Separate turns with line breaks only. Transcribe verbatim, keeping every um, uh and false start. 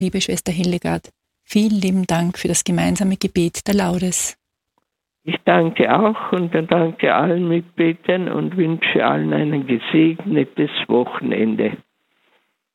Liebe Schwester Hildegard, vielen lieben Dank für das gemeinsame Gebet der Laudes.
Ich danke auch und danke allen Mitbetern und wünsche allen ein gesegnetes Wochenende.